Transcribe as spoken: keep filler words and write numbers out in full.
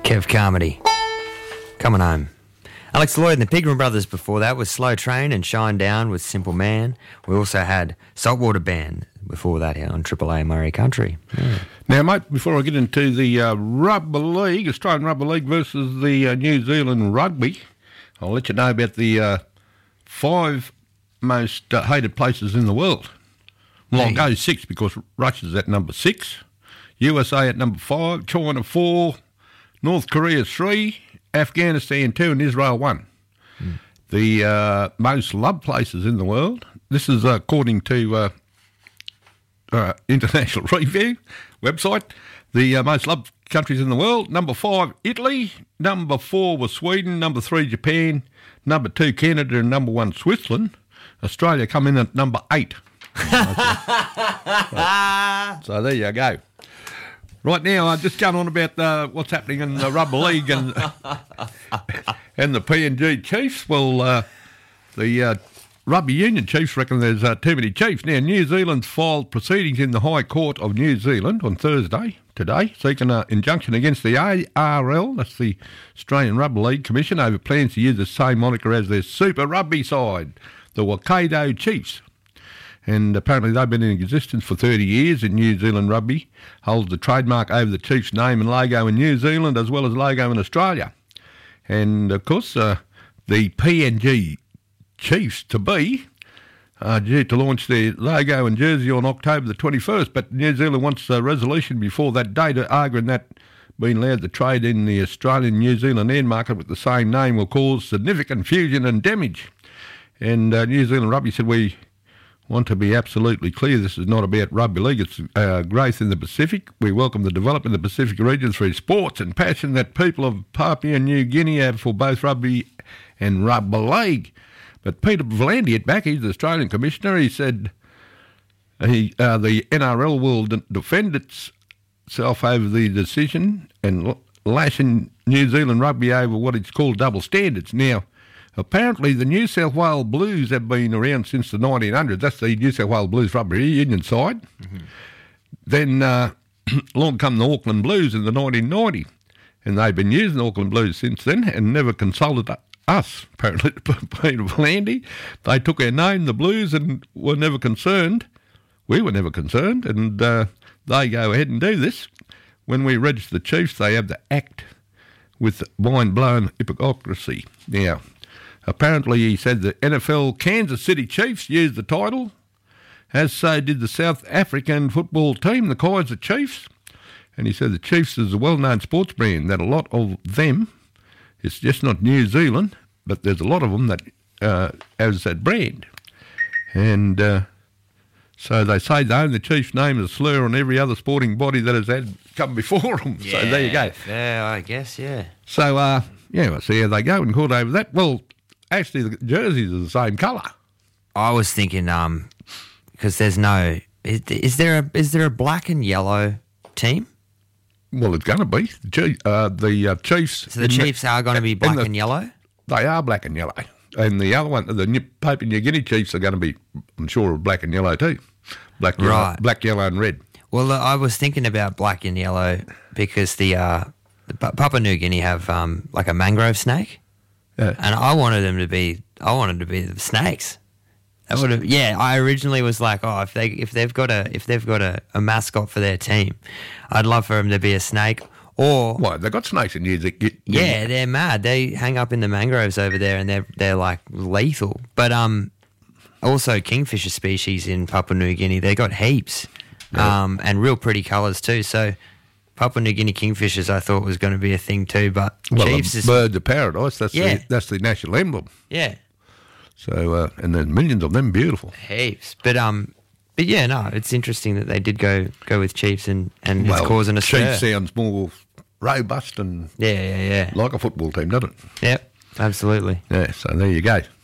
Kev Carmody, coming home. Alex Lloyd and the Pigman Brothers before that was Slow Train and Shine Down with Simple Man. We also had Saltwater Band before that here on Triple A Murray Country. Yeah. Now, mate, before I get into the uh, Rugby League, Australian Rugby League versus the uh, New Zealand Rugby, I'll let you know about the uh, five most uh, hated places in the world. Well, I'll go six because Russia's at number six, U S A at number five, China four, North Korea three, Afghanistan two, and Israel one. Mm. The uh, most loved places in the world. This is uh, according to uh, uh, International Review website. The uh, most loved countries in the world. Number five, Italy. Number four was Sweden. Number three, Japan. Number two, Canada. And number one, Switzerland. Australia come in at number eight. so, so there you go. Right now, I'm just going on about uh, what's happening in the Rugby League and and the P N G Chiefs. Well, uh, the uh, Rugby Union Chiefs reckon there's uh, too many Chiefs. Now, New Zealand's filed proceedings in the High Court of New Zealand on Thursday, today, seeking an injunction against the A R L, that's the Australian Rugby League Commission, over plans to use the same moniker as their Super Rugby side, the Waikato Chiefs. And apparently they've been in existence for thirty years, and New Zealand Rugby holds the trademark over the Chiefs' name and logo in New Zealand as well as logo in Australia. And, of course, uh, the P N G Chiefs-to-be are due to launch their logo and jersey on October the twenty-first, but New Zealand wants a resolution before that date, arguing that being allowed to trade in the Australian-New Zealand air market with the same name will cause significant confusion and damage. And uh, New Zealand Rugby said, we want to be absolutely clear, this is not about rugby league, it's uh, growth in the Pacific. We welcome the development of the Pacific region through sports and passion that people of Papua New Guinea have for both rugby and rugby league. But Peter V'landys at back, he's the Australian Commissioner, he said he uh, the N R L will d- defend itself over the decision and l- lashing New Zealand Rugby over what it's called double standards. Now, apparently, the New South Wales Blues have been around since the nineteen hundreds. That's the New South Wales Blues Rugby Union side. Mm-hmm. Then uh, along come the Auckland Blues in the nineteen ninety, and they've been using the Auckland Blues since then and never consulted us, apparently, Peter V'landys. They took our name, the Blues, and were never concerned. We were never concerned, and uh, they go ahead and do this. When we register the Chiefs, they have to act with mind-blowing hypocrisy. Now, apparently, he said the N F L Kansas City Chiefs used the title, as so did the South African football team, the Kaiser Chiefs. And he said the Chiefs is a well-known sports brand, that a lot of them, it's just not New Zealand, but there's a lot of them that uh, has that brand. And uh, so they say they own the Chiefs' name as a slur on every other sporting body that has had come before them. Yeah, so there you go. Yeah, I guess, yeah. So, uh, yeah, we'll see how they go in court over that. Well, actually, the jerseys are the same colour. I was thinking, um, because there's no, is, is there a is there a black and yellow team? Well, it's going to be the, Chief, uh, the uh, Chiefs. So the Chiefs are going to be black the, and yellow. They are black and yellow, and the other one, the New, Papua New Guinea Chiefs, are going to be, I'm sure, black and yellow too. Black, yellow, right. Black, yellow, and red. Well, uh, I was thinking about black and yellow because the, uh, the Papua New Guinea have um, like a mangrove snake. Yeah. And I wanted them to be, I wanted to be the snakes. That would have, yeah. I originally was like, oh, if they if they've got a if they've got a, a mascot for their team, I'd love for them to be a snake. Or why they got snakes in New Zealand? Yeah, they're mad. They hang up in the mangroves over there, and they're they're like lethal. But um, also kingfisher species in Papua New Guinea, they got heaps, yeah. um, and real pretty colours too. So Papua New Guinea kingfishers, I thought was going to be a thing too, but well, Chiefs is birds of paradise. That's yeah. the that's the national emblem. Yeah. So uh, and there's millions of them, beautiful heaps. But um, but yeah, no, it's interesting that they did go go with Chiefs and and well, it's causing a stir. Chiefs sounds more robust and yeah, yeah, yeah, like a football team, doesn't it? Yep, absolutely. Yeah. So there you go.